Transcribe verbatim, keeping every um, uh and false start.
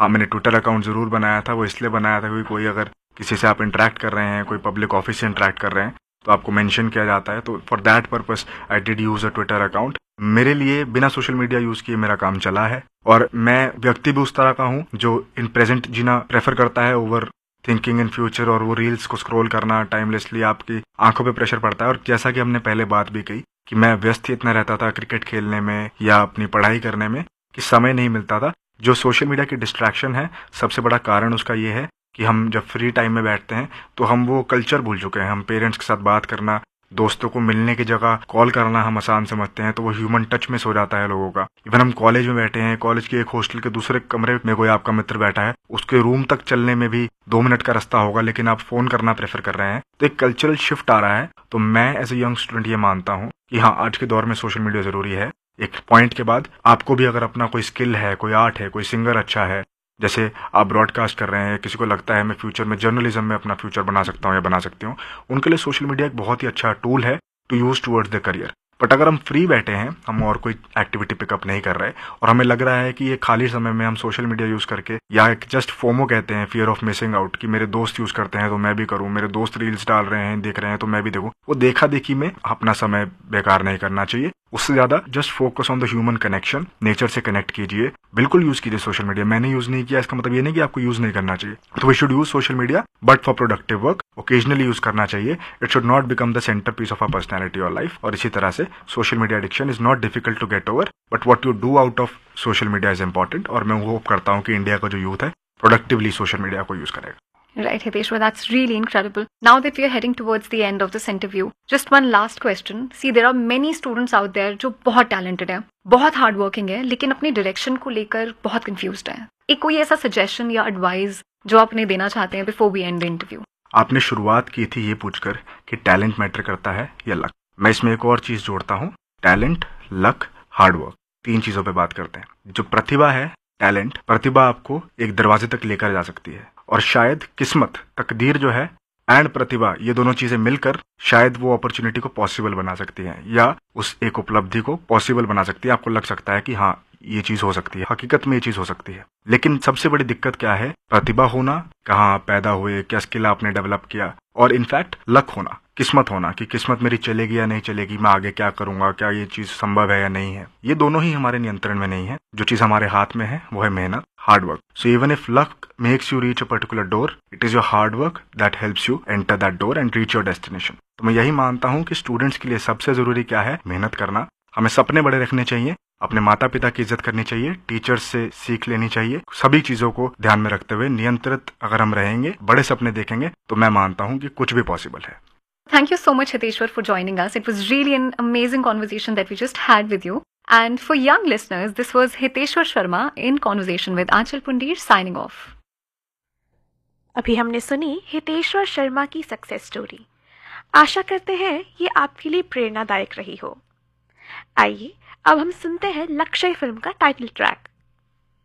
हाँ, मैंने Twitter account ज़रूर बनाया था। वो इसलिए बनाया था क्योंकि कोई अगर किसी से आप इंटरेक्ट कर रहे हैं, कोई पब्लिक ऑफिस से इंटरेक्ट कर रहे हैं, तो आपको मेंशन किया जाता है। तो for that purpose I did use a Twitter account. मेरे लिए बिना सोशल मीडिया यूज़ किए मेरा काम चला है, और मैं व्यक्ति भी उस तरह का हूँ जो इन प्रेजेंट जीना प्रेफर करता है ओवर थिंकिंग इन फ्यूचर। और वो रील्स को स्क्रॉल करना टाइमलेसली आपकी आंखों पे प्रेशर पड़ता है। और जैसा कि हमने पहले बात भी कही कि मैं व्यस्त ही इतना रहता था क्रिकेट खेलने में या अपनी पढ़ाई करने में कि समय नहीं मिलता था। जो सोशल मीडिया की डिस्ट्रैक्शन है, सबसे बड़ा कारण उसका ये है कि हम जब फ्री टाइम में बैठते हैं तो हम वो कल्चर भूल चुके हैं। हम पेरेंट्स के साथ बात करना, दोस्तों को मिलने की जगह कॉल करना हम आसान समझते हैं, तो वो ह्यूमन टच मिस हो जाता है लोगों का। इवन हम कॉलेज में बैठे हैं, कॉलेज के एक हॉस्टल के दूसरे कमरे में कोई आपका मित्र बैठा है, उसके रूम तक चलने में भी दो मिनट का रास्ता होगा, लेकिन आप फोन करना प्रेफर कर रहे हैं। तो एक कल्चरल शिफ्ट आ रहा है। तो मैं एज ए यंग स्टूडेंट ये मानता हूँ कि हाँ, आज के दौर में सोशल मीडिया जरूरी है। एक पॉइंट के बाद आपको भी अगर अपना कोई स्किल है, कोई आर्ट है, कोई सिंगर अच्छा है, जैसे आप ब्रॉडकास्ट कर रहे हैं, किसी को लगता है मैं फ्यूचर में जर्नलिज्म में अपना फ्यूचर बना सकता हूँ या बना सकती हूँ, उनके लिए सोशल मीडिया एक बहुत ही अच्छा टूल है to use towards the career. But अगर हम फ्री बैठे हैं, हम और कोई एक्टिविटी पिकअप नहीं कर रहे और हमें लग रहा है कि ये खाली समय में हम सोशल मीडिया यूज करके, या एक जस्ट फोमो कहते हैं, फियर ऑफ मिसिंग आउट, कि मेरे दोस्त यूज करते हैं तो मैं भी करूं, मेरे दोस्त रील्स डाल रहे हैं, देख रहे हैं तो मैं भी देखूं, वो देखा देखी में अपना समय बेकार नहीं करना चाहिए। उससे ज्यादा just focus on the human connection, nature से कनेक्ट कीजिए। बिल्कुल यूज कीजिए सोशल मीडिया। मैंने यूज नहीं किया इसका मतलब ये नहीं कि आपको यूज नहीं करना चाहिए। तो we should use social media but for productive work. Occasionally use करना चाहिए। It should not become the centre piece of a personality और लाइफ। और इसी तरह से social media addiction is not difficult to get over, but what you do out of social media is important. और मैं hope करता हूँ कि इंडिया का जो यूथ है प्रोडक्टिवली सोशल मीडिया को यूज करेगा। Right, Hiteshwar, that's really incredible. Now that we are heading towards the end of this interview, just one last question. See, there are many students out there जो बहुत talented हैं, बहुत hard working है, लेकिन अपनी direction को लेकर बहुत confused हैं. एक कोई ऐसा suggestion या advice जो आप उन्हें देना चाहते हैं before we end the interview? आपने शुरुआत की थी ये पूछकर कि टैलेंट मैटर करता है या लक। मैं इसमें एक और चीज जोड़ता हूँ, टैलेंट, लक, हार्ड वर्क, तीन चीजों पे बात करते हैं। जो प्रतिभा है, टैलेंट, प्रतिभा आपको एक दरवाजे तक लेकर जा सकती है, और शायद किस्मत, तकदीर जो है, एंड प्रतिभा, ये दोनों चीजें मिलकर शायद वो अपॉर्चुनिटी को पॉसिबल बना सकती हैं, या उस एक उपलब्धि को पॉसिबल बना सकती है। आपको लग सकता है कि हाँ, ये चीज हो सकती है, हकीकत में ये चीज हो सकती है। लेकिन सबसे बड़ी दिक्कत क्या है? प्रतिभा होना, कहाँ आप पैदा हुए, क्या स्किल आपने डेवलप किया, और इनफैक्ट लक होना, किस्मत होना, कि किस्मत मेरी चलेगी या नहीं चलेगी, मैं आगे क्या करूंगा, क्या ये चीज संभव है या नहीं है। ये दोनों ही हमारे नियंत्रण में नहीं है। जो चीज हमारे हाथ में है वो है मेहनत, hard work. So even if luck makes you reach a particular door, it is your hard work that helps you enter that door and reach your destination. तो मैं यही मानता हूँ कि स्टूडेंट्स के लिए सबसे जरूरी क्या है? मेहनत करना। हमें सपने बड़े रखने चाहिए, अपने माता पिता की इज्जत करनी चाहिए, टीचर्स से सीख लेनी चाहिए। सभी चीजों को ध्यान में रखते हुए नियंत्रित अगर हम रहेंगे, बड़े सपने देखेंगे, तो मैं मानता हूं कि कुछ भी पॉसिबल है। Thank you so much, Hiteshwar, for joining us. It was really an amazing conversation that we just had with you. And for young listeners, this was Hiteshwar Sharma in conversation with Aanchal Pundir signing off. अभी हमने सुनी हितेश्वर शर्मा की success story. आशा करते हैं ये आपके लिए प्रेरणादायक रही हो। आइए अब हम सुनते हैं लक्ष्य फिल्म का टाइटल ट्रैक।